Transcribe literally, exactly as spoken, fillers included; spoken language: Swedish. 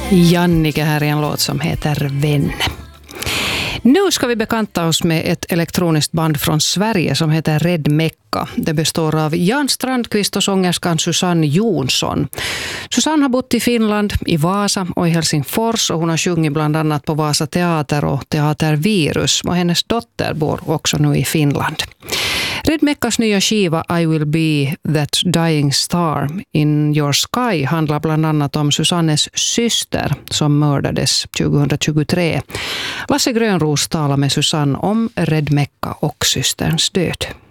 Jannike här i en låt som heter Vän. Nu ska vi bekanta oss med ett elektroniskt band från Sverige som heter Red Mecca. Det består av Jan Strandqvist och sångerskan Susanne Jonsson. Susanne har bott i Finland, i Vasa och i Helsingfors, och hon har sjungit bland annat på Vasa Teater och Teater Virus, och hennes dotter bor också nu i Finland. Red Meccas nya skiva I Will Be That Dying Star in Your Sky handlar bland annat om Susannes syster som mördades tjugohundratjugotre. Lasse Grönros talar med Susanne om Red Mecca och systerns död.